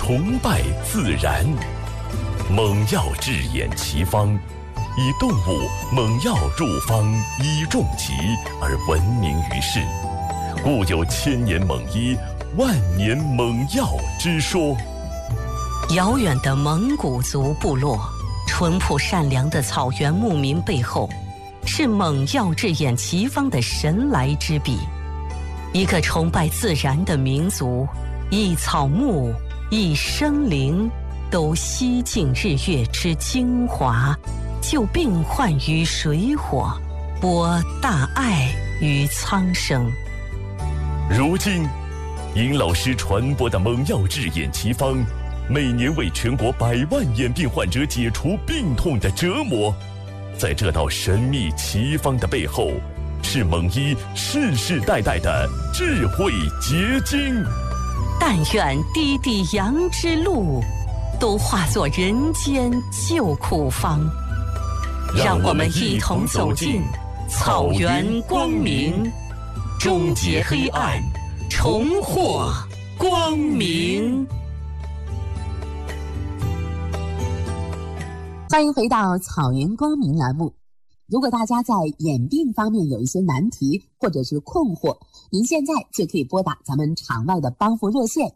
崇拜自然。猛药治眼奇方，以动物猛药入方，以重疾而闻名于世，故有千年猛医，万年猛药之说。 遥远的蒙古族部落，淳朴善良的草原牧民背后，是猛药治眼奇方的神来之笔。一个崇拜自然的民族，一草木，一生灵，都吸尽日月之精华，救病患于水火，播大爱于苍生。 如今，尹老师传播的猛药治眼奇方，每年为全国100万眼病患者解除病痛的折磨。在这道神秘奇方的背后，是猛医世世代代的智慧结晶。 但愿滴滴阳之路，都化作人间救苦方。让我们一同走进草原光明，终结黑暗，重获光明。 欢迎回到草原光明栏目。如果大家在眼病方面有一些难题或者是困惑，您现在就可以拨打咱们场外的帮扶热线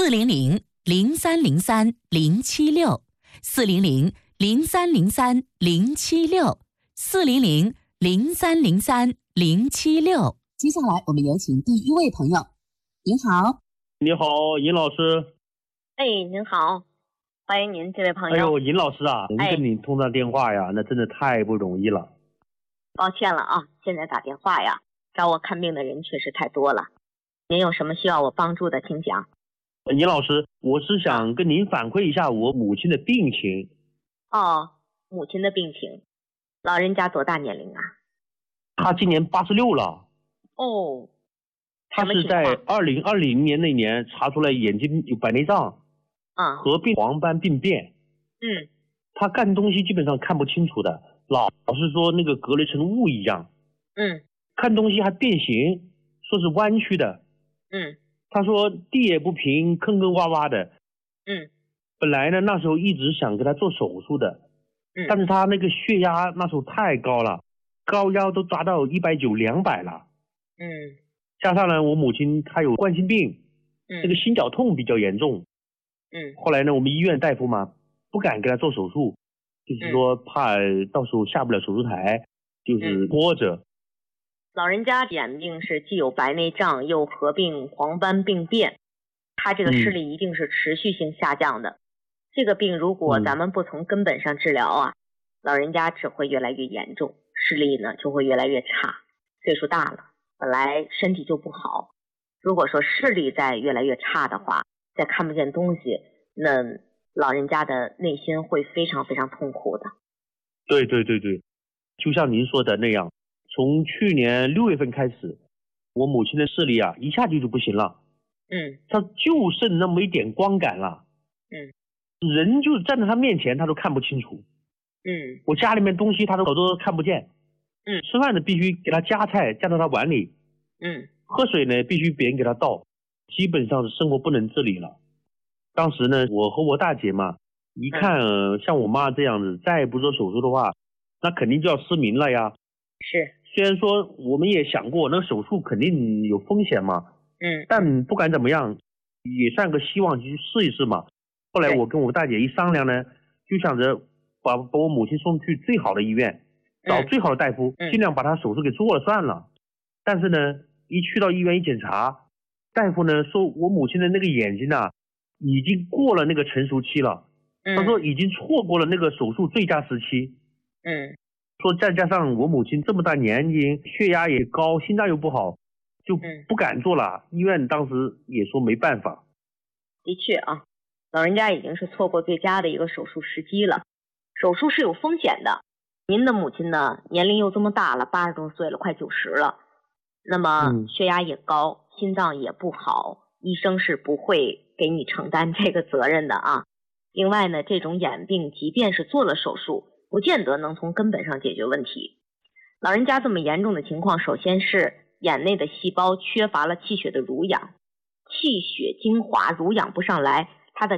400-303-076，400-0303-076。 接下来我们有请第一位朋友。您好。 你好，尹老师。 您好，欢迎您这位朋友。 哎呦，尹老师啊，能跟你通上电话呀，那真的太不容易了。 抱歉了啊，现在打电话呀，找我看病的人确实太多了。您有什么需要我帮助的，请讲。 尹老师，我是想跟您反馈一下我母亲的病情。 哦，母亲的病情，老人家多大年龄啊？ 她今年86了。 哦， 她是在2020年那年查出来眼睛有白内障，合并黄斑病变。她干东西基本上看不清楚的，老是说那个隔了一层雾一样。看东西还变形，说是弯曲的。他说地也不平，坑坑洼洼的。本来呢那时候一直想给他做手术的，但是他那个血压那时候太高了，高压都达到190、200了。加上呢我母亲她有冠心病，这个心绞痛比较严重。后来呢我们医院大夫嘛不敢给他做手术，就是说怕到时候下不了手术台，就是拖着。 老人家眼病是既有白内障又合并黄斑病变，他这个视力一定是持续性下降的。这个病如果咱们不从根本上治疗啊，老人家只会越来越严重，视力呢就会越来越差。岁数大了，本来身体就不好，如果说视力再越来越差的话，再看不见东西，那老人家的内心会非常非常痛苦的。 对，就像您说的那样，从去年6月份开始，我母亲的视力啊一下就不行了。她就剩那么一点光感了。人就站在她面前她都看不清楚。我家里面东西她都看不见。吃饭呢必须给她夹菜夹到她碗里。喝水呢必须别人给她倒，基本上是生活不能自理了。当时呢我和我大姐嘛一看像我妈这样子再不做手术的话，那肯定就要失明了呀。 是， 虽然说我们也想过那个手术肯定有风险嘛，但不管怎么样也算个希望，去试一试嘛。后来我跟我大姐一商量呢，就想着把我母亲送去最好的医院，找最好的大夫，尽量把她手术给做了算了。但是呢一去到医院一检查，大夫呢说我母亲的那个眼睛啊已经过了那个成熟期了。他说已经错过了那个手术最佳时期。说再加上我母亲这么大年纪，血压也高，心脏又不好，就不敢做了。医院当时也说没办法。 的确啊，老人家已经是错过最佳的一个手术时机了。手术是有风险的。您的母亲呢年龄又这么大了，80多岁了，快90了，那么血压也高，心脏也不好，医生是不会给你承担这个责任的啊。另外呢，这种眼病即便是做了手术，不见得能从根本上解决问题。老人家这么严重的情况，首先是眼内的细胞缺乏了气血的濡养，气血精华濡养不上来，